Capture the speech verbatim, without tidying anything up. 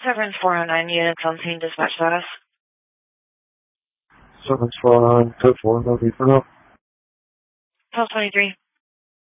Severance four oh nine units on scene, dispatch status. Severance four oh nine, code four, no need for help. twelve twenty-three.